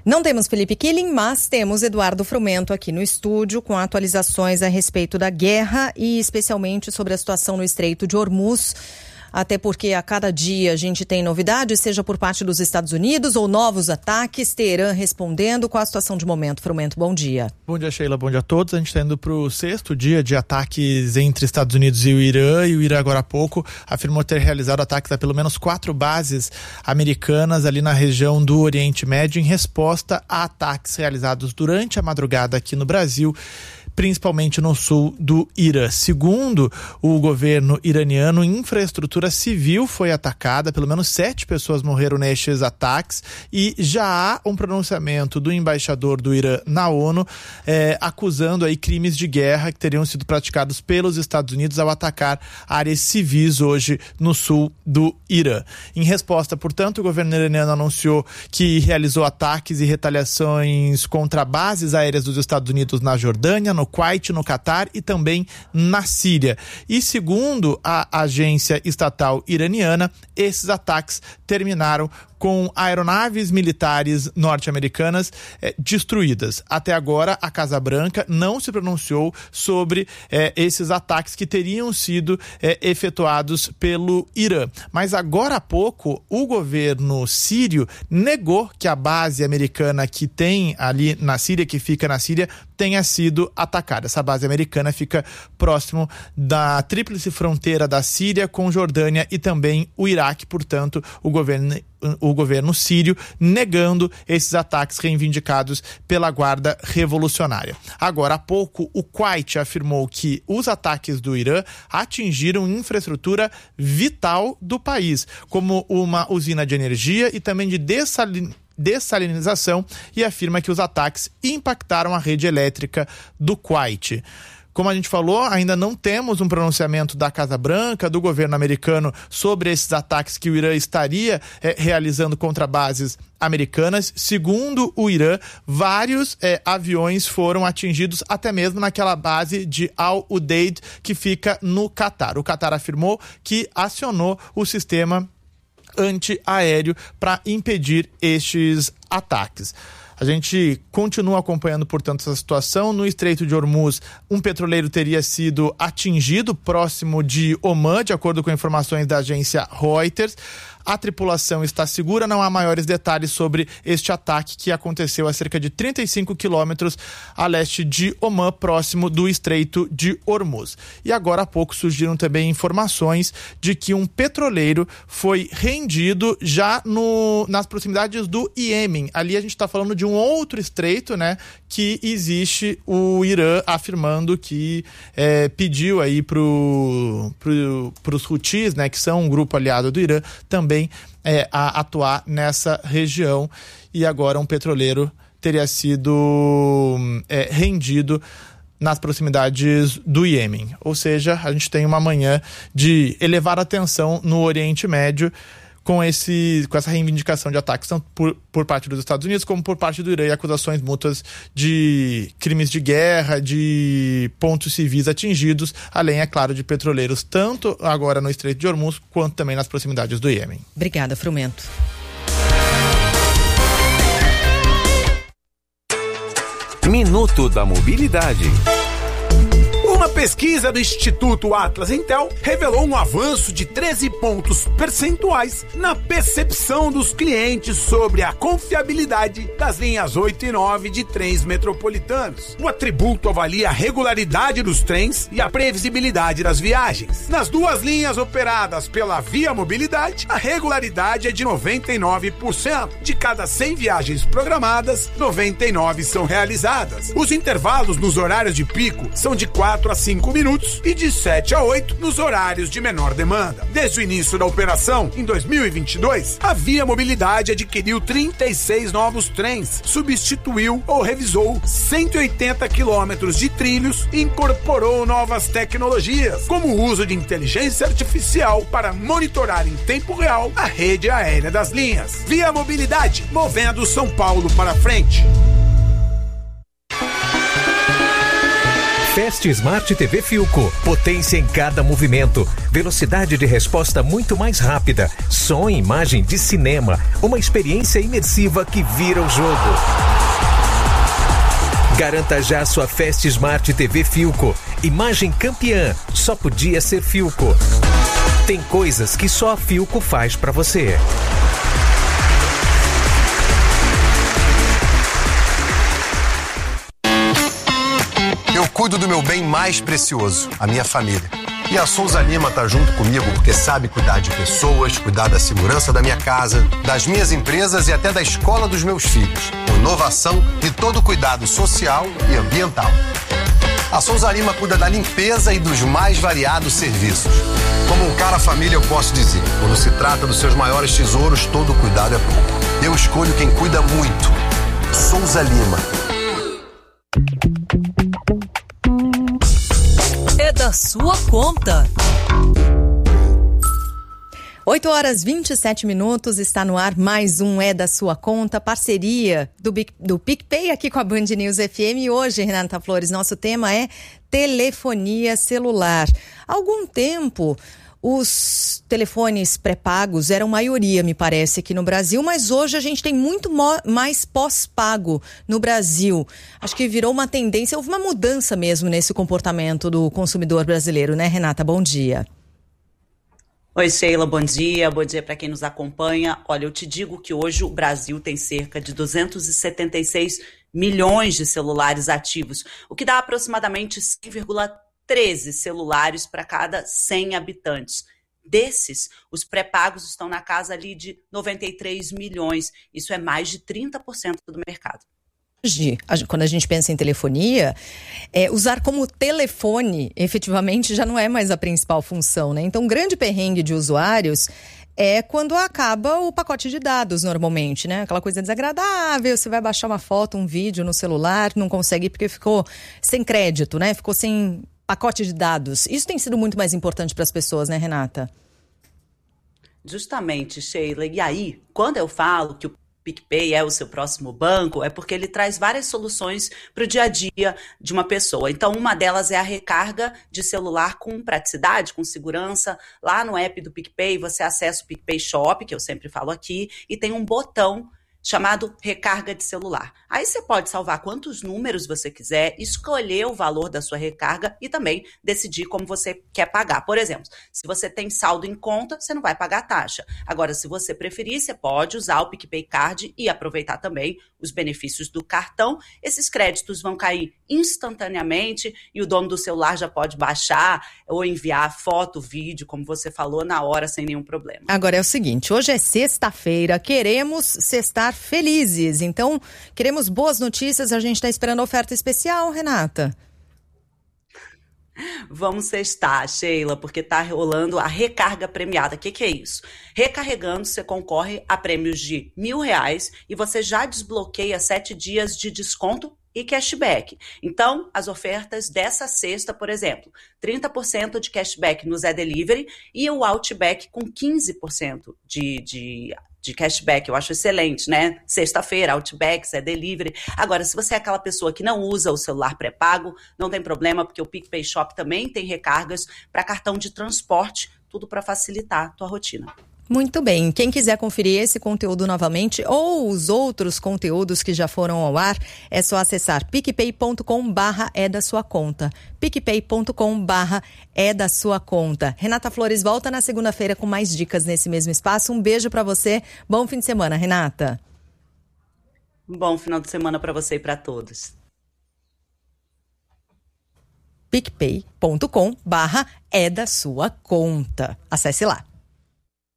Não temos Felipe Killing, mas temos Eduardo Frumento aqui no estúdio com atualizações a respeito da guerra e especialmente sobre a situação no Estreito de Hormuz. Até porque a cada dia a gente tem novidades, seja por parte dos Estados Unidos ou novos ataques. Teherã respondendo. Qual a situação de momento, Frumento? Bom dia. Bom dia, Sheila. Bom dia a todos. A gente está indo para o 6º dia de ataques entre Estados Unidos e o Irã. E o Irã, agora há pouco, afirmou ter realizado ataques a pelo menos 4 bases americanas ali na região do Oriente Médio em resposta a ataques realizados durante a madrugada aqui no Brasil, principalmente no sul do Irã. Segundo o governo iraniano, infraestrutura civil foi atacada, pelo menos 7 pessoas morreram nestes ataques e já há um pronunciamento do embaixador do Irã na ONU acusando aí crimes de guerra que teriam sido praticados pelos Estados Unidos ao atacar áreas civis hoje no sul do Irã. Em resposta, portanto, o governo iraniano anunciou que realizou ataques e retaliações contra bases aéreas dos Estados Unidos na Jordânia, no Kuwait, no Catar e também na Síria. E segundo a agência estatal iraniana, esses ataques terminaram com aeronaves militares norte-americanas destruídas. Até agora, a Casa Branca não se pronunciou sobre esses ataques que teriam sido efetuados pelo Irã. Mas agora há pouco, o governo sírio negou que a base americana que tem ali na Síria, que fica na Síria, tenha sido atacada. Essa base americana fica próximo da tríplice fronteira da Síria com Jordânia e também o Iraque. Portanto, o governo sírio negando esses ataques reivindicados pela Guarda Revolucionária. Agora há pouco, o Kuwait afirmou que os ataques do Irã atingiram infraestrutura vital do país, como uma usina de energia e também de dessalinização, e afirma que os ataques impactaram a rede elétrica do Kuwait. Como a gente falou, ainda não temos um pronunciamento da Casa Branca, do governo americano, sobre esses ataques que o Irã estaria realizando contra bases americanas. Segundo o Irã, vários aviões foram atingidos até mesmo naquela base de Al-Udeid, que fica no Catar. O Catar afirmou que acionou o sistema antiaéreo para impedir estes ataques. A gente continua acompanhando, portanto, essa situação. No Estreito de Hormuz, um petroleiro teria sido atingido próximo de Omã, de acordo com informações da agência Reuters. A tripulação está segura, não há maiores detalhes sobre este ataque que aconteceu a cerca de 35 quilômetros a leste de Omã, próximo do Estreito de Hormuz. E agora há pouco surgiram também informações de que um petroleiro foi rendido já nas proximidades do Iêmen. Ali a gente está falando de um outro estreito, né, que existe. O Irã afirmando que pediu aí pros Houthis, né, que são um grupo aliado do Irã, também a atuar nessa região, e agora um petroleiro teria sido rendido nas proximidades do Iêmen. Ou seja, a gente tem uma manhã de elevar a tensão no Oriente Médio com essa reivindicação de ataques, tanto por parte dos Estados Unidos como por parte do Irã, e acusações mútuas de crimes de guerra, de pontos civis atingidos, além, é claro, de petroleiros, tanto agora no Estreito de Hormuz, quanto também nas proximidades do Iêmen. Obrigada, Frumento. Minuto da Mobilidade. Uma pesquisa do Instituto Atlas Intel revelou um avanço de 13 pontos percentuais na percepção dos clientes sobre a confiabilidade das linhas 8 e 9 de trens metropolitanos. O atributo avalia a regularidade dos trens e a previsibilidade das viagens. Nas duas linhas operadas pela Via Mobilidade, a regularidade é de 99%. De cada 100 viagens programadas, 99 são realizadas. Os intervalos nos horários de pico são de 4 a 5 minutos e de 7 a 8 nos horários de menor demanda. Desde o início da operação, em 2022, a Via Mobilidade adquiriu 36 novos trens, substituiu ou revisou 180 quilômetros de trilhos e incorporou novas tecnologias, como o uso de inteligência artificial para monitorar em tempo real a rede aérea das linhas. Via Mobilidade, movendo São Paulo para frente. Fast Smart TV Philco. Potência em cada movimento. Velocidade de resposta muito mais rápida. Som e imagem de cinema. Uma experiência imersiva que vira o jogo. Garanta já sua Fast Smart TV Philco. Imagem campeã. Só podia ser Philco. Tem coisas que só a Philco faz pra você. Eu cuido do meu bem mais precioso, a minha família. E a Souza Lima tá junto comigo porque sabe cuidar de pessoas, cuidar da segurança da minha casa, das minhas empresas e até da escola dos meus filhos. Com inovação e todo cuidado social e ambiental. A Souza Lima cuida da limpeza e dos mais variados serviços. Como um cara família, eu posso dizer, quando se trata dos seus maiores tesouros, todo cuidado é pouco. Eu escolho quem cuida muito. Souza Lima. É da sua conta. 8h27, está no ar mais um É da Sua Conta, parceria do PicPay aqui com a Band News FM. E hoje, Renata Flores, nosso tema é telefonia celular. Há algum tempo, os telefones pré-pagos eram maioria, me parece, aqui no Brasil, mas hoje a gente tem muito mais pós-pago no Brasil. Acho que virou uma tendência, houve uma mudança mesmo nesse comportamento do consumidor brasileiro, né, Renata? Bom dia. Oi, Sheila, bom dia para quem nos acompanha. Olha, eu te digo que hoje o Brasil tem cerca de 276 milhões de celulares ativos, o que dá aproximadamente 100,13 celulares para cada 100 habitantes. Desses, os pré-pagos estão na casa ali de 93 milhões. Isso é mais de 30% do mercado. Hoje, quando a gente pensa em telefonia, usar como telefone, efetivamente, já não é mais a principal função, né? Então, um grande perrengue de usuários é quando acaba o pacote de dados, normalmente, né? Aquela coisa desagradável, você vai baixar uma foto, um vídeo no celular, não consegue porque ficou sem crédito, né? Ficou sem pacote de dados. Isso tem sido muito mais importante para as pessoas, né, Renata? Justamente, Sheila. E aí, quando eu falo que o PicPay é o seu próximo banco, é porque ele traz várias soluções para o dia a dia de uma pessoa. Então, uma delas é a recarga de celular com praticidade, com segurança. Lá no app do PicPay, você acessa o PicPay Shop, que eu sempre falo aqui, e tem um botão chamado recarga de celular. Aí você pode salvar quantos números você quiser, escolher o valor da sua recarga e também decidir como você quer pagar. Por exemplo, se você tem saldo em conta, você não vai pagar taxa. Agora, se você preferir, você pode usar o PicPay Card e aproveitar também os benefícios do cartão. Esses créditos vão cair instantaneamente e o dono do celular já pode baixar ou enviar foto, vídeo, como você falou, na hora, sem nenhum problema. Agora é o seguinte, hoje é sexta-feira, queremos sextar felizes, então queremos boas notícias, a gente está esperando a oferta especial, Renata. Vamos sextar, Sheila, porque tá rolando a recarga premiada. O que é isso? Recarregando, você concorre a prêmios de R$1.000 e você já desbloqueia 7 dias de desconto e cashback. Então, as ofertas dessa sexta, por exemplo, 30% de cashback no Zé Delivery e o Outback com 15% de cashback. Eu acho excelente, né? Sexta-feira, Outback, Zé Delivery. Agora, se você é aquela pessoa que não usa o celular pré-pago, não tem problema, porque o PicPay Shop também tem recargas para cartão de transporte, tudo para facilitar a tua rotina. Muito bem, quem quiser conferir esse conteúdo novamente ou os outros conteúdos que já foram ao ar, é só acessar picpay.com/é-da-sua-conta. picpay.com/é-da-sua-conta. Renata Flores volta na segunda-feira com mais dicas nesse mesmo espaço. Um beijo para você, bom fim de semana, Renata. Bom final de semana para você e para todos. picpay.com/é-da-sua-conta. Acesse lá.